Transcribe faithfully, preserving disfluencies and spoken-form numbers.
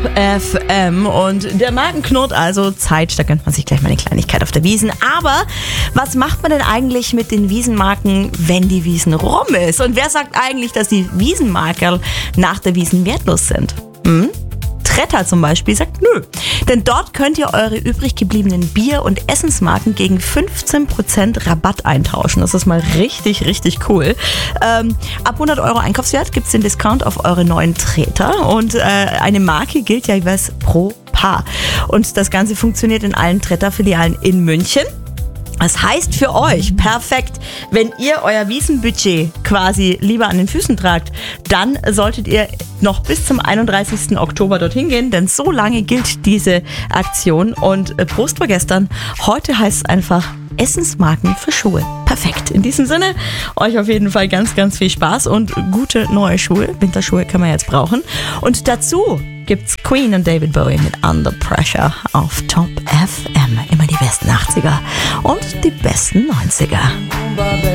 F M und der Magen knurrt, also Zeit, da gönnt man sich gleich mal eine Kleinigkeit auf der Wiesn. Aber was macht man denn eigentlich mit den Wiesenmarken, wenn die Wiesn rum ist? Und wer sagt eigentlich, dass die Wiesenmarkerl nach der Wiesn wertlos sind? Hm? Tretter zum Beispiel sagt nö. Denn dort könnt ihr eure übrig gebliebenen Bier- und Essensmarken gegen fünfzehn Prozent Rabatt eintauschen. Das ist mal richtig, richtig cool. Ähm, ab hundert Euro Einkaufswert gibt es den Discount auf eure neuen Treter. Und äh, eine Marke gilt ja jeweils pro Paar. Und das Ganze funktioniert in allen Tretter-Filialen in München. Das heißt für euch, perfekt, wenn ihr euer Wiesenbudget quasi lieber an den Füßen tragt, dann solltet ihr noch bis zum einunddreißigsten Oktober dorthin gehen, denn so lange gilt diese Aktion. Und äh, Prost war gestern, heute heißt es einfach Essensmarken für Schuhe. Perfekt. In diesem Sinne, euch auf jeden Fall ganz, ganz viel Spaß und gute neue Schuhe. Winterschuhe kann man jetzt brauchen. Und dazu gibt's Queen und David Bowie mit Under Pressure auf Top F M. Immer die besten achtziger und die besten neunziger.